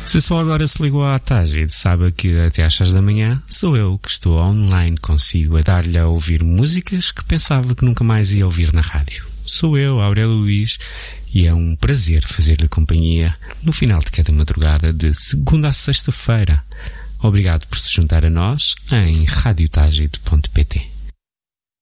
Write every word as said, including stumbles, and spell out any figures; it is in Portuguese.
Se só agora se ligou à Tágide, sabe que até às seis da manhã sou eu que estou online consigo a dar-lhe a ouvir músicas que pensava que nunca mais ia ouvir na rádio. Sou eu, Aurélio Luís, e é um prazer fazer-lhe companhia no final de cada madrugada de segunda a sexta-feira. Obrigado por se juntar a nós em rádio tágide ponto pt.